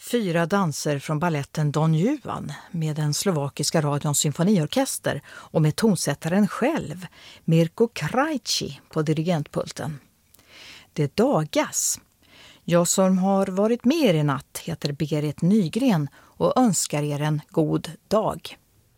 4 danser från balletten Don Juan med den slovakiska radions symfoniorkester och med tonsättaren själv, Mirko Krajci, på dirigentpulten. Det dagas. Jag som har varit med er i natt heter Berit Nygren och önskar er en god dag.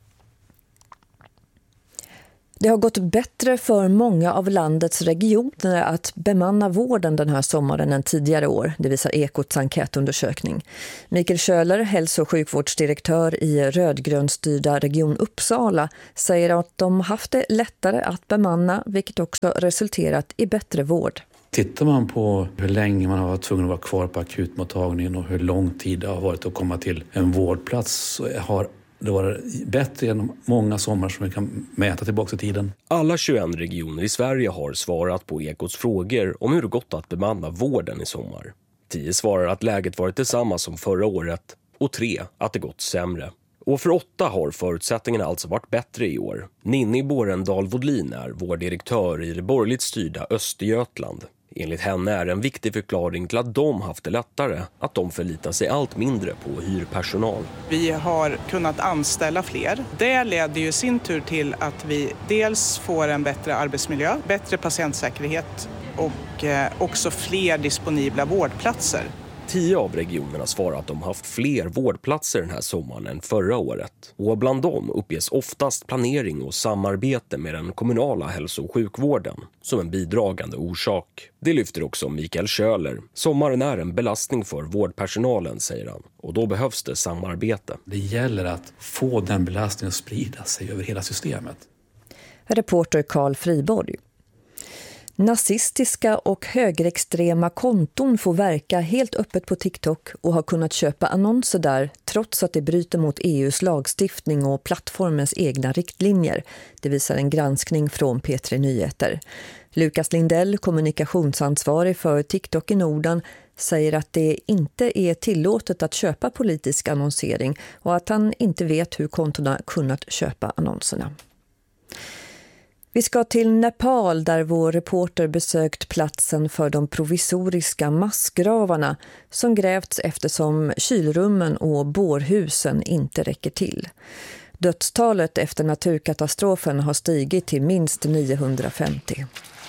Det har gått bättre för många av landets regioner att bemanna vården den här sommaren än tidigare år, det visar Ekots enkätundersökning. Mikael Schöler, hälso- och sjukvårdsdirektör i rödgrönstyrda Region Uppsala, säger att de haft det lättare att bemanna, vilket också resulterat i bättre vård. Tittar man på hur länge man har varit tvungen att vara kvar på akutmottagningen och hur lång tid det har varit att komma till en vårdplats, så har det var bättre genom många sommar som vi kan mäta tillbaka i tiden. Alla 21 regioner i Sverige har svarat på Ekots frågor om hur det gått att bemanna vården i sommar. 10 svarar att läget varit detsamma som förra året och 3 att det gått sämre. Och för 8 har förutsättningarna alltså varit bättre i år. Ninni Borendal-Vodlin är vårddirektör i det borgerligt styrda Östergötland. Enligt henne är en viktig förklaring till att de haft det lättare att de förlitar sig allt mindre på hyrpersonal. Vi har kunnat anställa fler. Det leder ju sin tur till att vi dels får en bättre arbetsmiljö, bättre patientsäkerhet och också fler disponibla vårdplatser. 10 av regionerna svarar att de haft fler vårdplatser den här sommaren än förra året. Och bland dem uppges oftast planering och samarbete med den kommunala hälso- och sjukvården som en bidragande orsak. Det lyfter också Mikael Schöler. Sommaren är en belastning för vårdpersonalen, säger han. Och då behövs det samarbete. Det gäller att få den belastningen att sprida sig över hela systemet. Reporter Carl Friborg. Nazistiska och högerextrema konton får verka helt öppet på TikTok och har kunnat köpa annonser där trots att det bryter mot EUs lagstiftning och plattformens egna riktlinjer. Det visar en granskning från P3 Nyheter. Lukas Lindell, kommunikationsansvarig för TikTok i Norden, säger att det inte är tillåtet att köpa politisk annonsering och att han inte vet hur kontona kunnat köpa annonserna. Vi ska till Nepal där vår reporter besökt platsen för de provisoriska massgravarna som grävts eftersom kylrummen och bårhusen inte räcker till. Dödstalet efter naturkatastrofen har stigit till minst 950.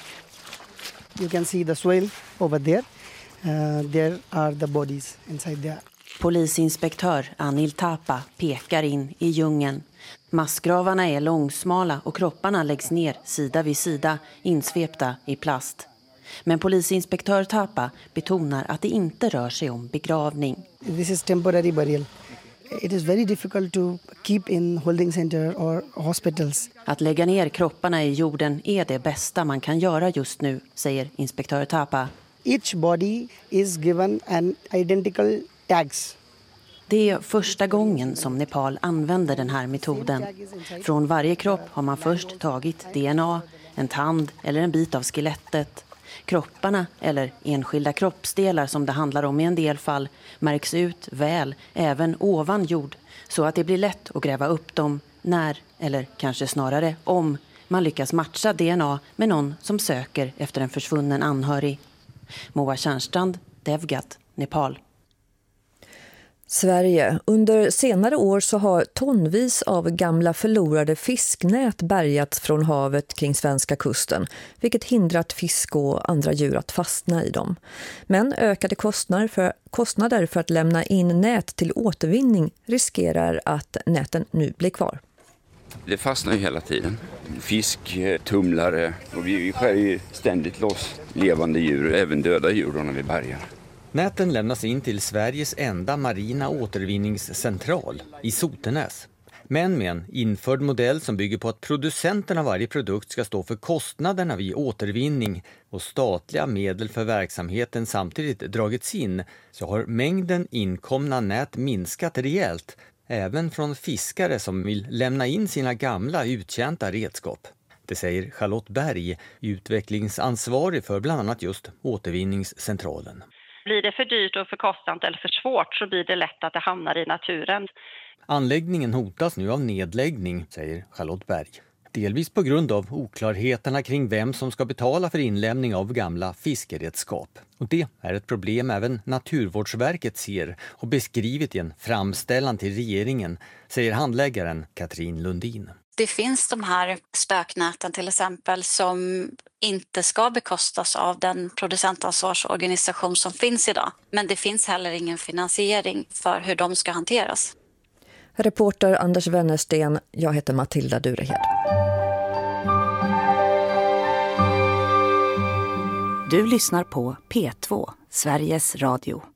You can see the soil over there. There are the bodies inside there. Polisinspektör Anil Thapa pekar in i djungeln. Massgravarna är långsmala och kropparna läggs ner sida vid sida, insvepta i plast. Men polisinspektör Thapa betonar att det inte rör sig om begravning. This is temporary burial. It is very difficult to keep in holding center or hospitals. Att lägga ner kropparna i jorden är det bästa man kan göra just nu, säger inspektör Thapa. Each body is given an identical tags. Det är första gången som Nepal använder den här metoden. Från varje kropp har man först tagit DNA, en tand eller en bit av skelettet. Kropparna, eller enskilda kroppsdelar som det handlar om i en del fall, märks ut väl även ovan jord så att det blir lätt att gräva upp dem när, eller kanske snarare om, man lyckas matcha DNA med någon som söker efter en försvunnen anhörig. Moa Tjärnstrand, Devgat, Nepal. Sverige. Under senare år så har tonvis av gamla förlorade fisknät bärgats från havet kring svenska kusten, vilket hindrat fisk och andra djur att fastna i dem. Men ökade kostnader för att lämna in nät till återvinning riskerar att näten nu blir kvar. Det fastnar ju hela tiden. Fisk, tumlare och vi skär ju ständigt loss levande djur, även döda djur när vi bärgar. Näten lämnas in till Sveriges enda marina återvinningscentral i Sotenäs. Men med en införd modell som bygger på att producenten av varje produkt ska stå för kostnaderna vid återvinning och statliga medel för verksamheten samtidigt dragits in, så har mängden inkomna nät minskat rejält, även från fiskare som vill lämna in sina gamla uttjänta redskap. Det säger Charlotte Berg, utvecklingsansvarig för bland annat just återvinningscentralen. Blir det för dyrt och för kostsamt eller för svårt så blir det lätt att det hamnar i naturen. Anläggningen hotas nu av nedläggning, säger Charlotte Berg. delvis på grund av oklarheterna kring vem som ska betala för inlämning av gamla fiskeredskap. Och det är ett problem även Naturvårdsverket ser och beskrivit i en framställan till regeringen, säger handläggaren Katrin Lundin. Det finns de här spöknäten till exempel som inte ska bekostas av den producentansvarsorganisation som finns idag. Men det finns heller ingen finansiering för hur de ska hanteras. Reporter Anders Wennersten, jag heter Matilda Durehed. Du lyssnar på P2, Sveriges Radio.